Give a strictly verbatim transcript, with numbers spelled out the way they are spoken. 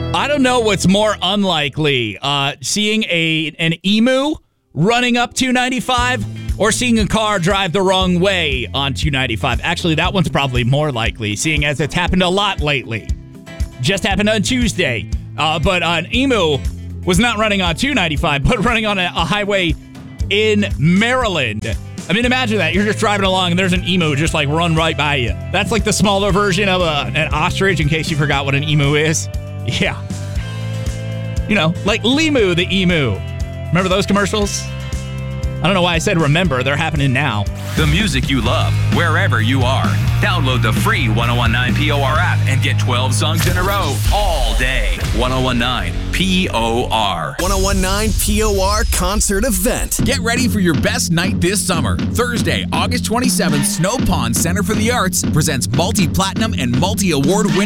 I don't know what's more unlikely, uh, seeing a an emu running up two ninety-five or seeing a car drive the wrong way on two ninety-five. Actually, that one's probably more likely, seeing as it's happened a lot lately. Just happened on Tuesday. Uh, but an emu was not running on two ninety-five, but running on a, a highway in Maryland. I mean, imagine that. You're just driving along and there's an emu just like run right by you. That's like the smaller version of a, an ostrich, in case you forgot what an emu is. Yeah. You know, like Limu the emu. Remember those commercials? I don't know why I said remember. They're happening now. The music you love, wherever you are. Download the free ten nineteen P O R app and get twelve songs in a row all day. ten nineteen P O R. ten nineteen P O R concert event. Get ready for your best night this summer. Thursday, August twenty-seventh, Snow Pond Center for the Arts presents multi-platinum and multi-award winning